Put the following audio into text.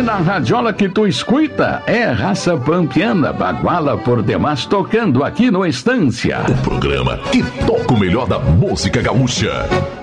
E na radiola que tu escuta é Raça Pampiana, Baguala por demais, tocando aqui no Estância. O programa que toca o melhor da música gaúcha.